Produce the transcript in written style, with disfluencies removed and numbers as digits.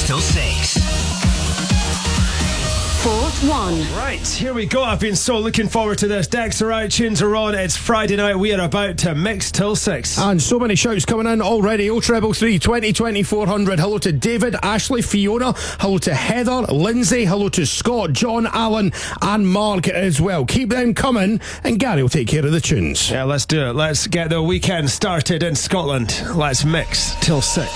till 6. Fourth one. Right, here we go. I've been so looking forward to this. Decks are out, tunes are on. It's Friday night. We are about to mix till 6. And so many shouts coming in already. 0333 20 400. Hello to David, Ashley, Fiona. Hello to Heather, Lindsay. Hello to Scott, John, Alan and Mark as well. Keep them coming and Gary will take care of the tunes. Yeah, let's do it. Let's get the weekend started in Scotland. Let's mix till 6.